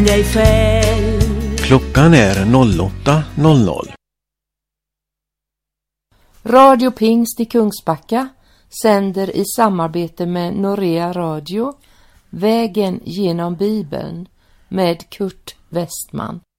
dig själv. Klockan är 08:00. Radio Pingst i Kungsbacka sänder i samarbete med Norea Radio Vägen genom Bibeln med Kurt Westman.